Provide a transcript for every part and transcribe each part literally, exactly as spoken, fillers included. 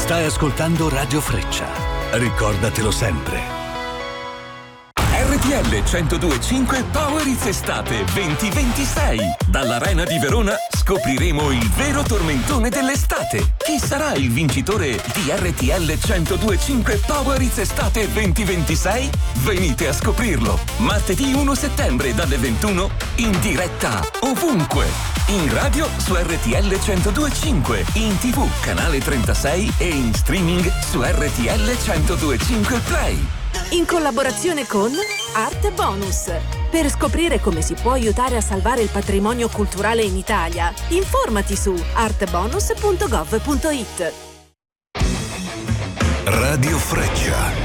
Stai ascoltando Radio Freccia. Ricordatelo sempre. R T L centodue e cinque Power It's Estate duemilaventisei. Dall'Arena di Verona scopriremo il vero tormentone dell'estate. Chi sarà il vincitore di R T L centodue e cinque Power It's Estate duemilaventisei? Venite a scoprirlo. Martedì primo settembre dalle ventuno in diretta ovunque. In radio su R T L centodue e cinque, in tivù canale trentasei e in streaming su R T L centodue e cinque Play. In collaborazione con Arte Bonus. Per scoprire come si può aiutare a salvare il patrimonio culturale in Italia, informati su artebonus punto gov punto it. Radio Freccia.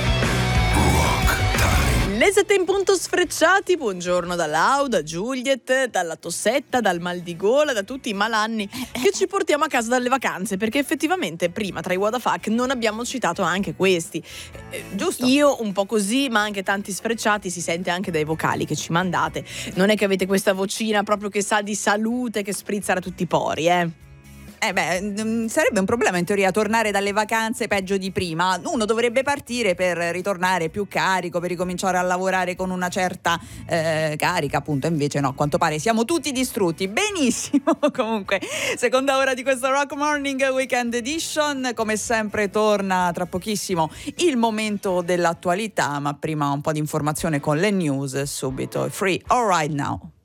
Le sette in punto sfrecciati, buongiorno da Lau, da Juliet, dalla tossetta, dal mal di gola, da tutti i malanni che ci portiamo a casa dalle vacanze, perché effettivamente prima tra i what the fuck non abbiamo citato anche questi. Eh, Giusto. Io un po' così, ma anche tanti sfrecciati, si sente anche dai vocali che ci mandate. Non è che avete questa vocina proprio che sa di salute, che sprizza da tutti i pori, eh. Eh beh, sarebbe un problema in teoria tornare dalle vacanze peggio di prima. Uno dovrebbe partire per ritornare più carico, per ricominciare a lavorare con una certa eh, carica, appunto. Invece no, a quanto pare siamo tutti distrutti. Benissimo. Comunque, seconda ora di questo Rock Morning Weekend Edition. Come sempre torna tra pochissimo il momento dell'attualità, ma prima un po' di informazione con le news subito. Free All Right Now.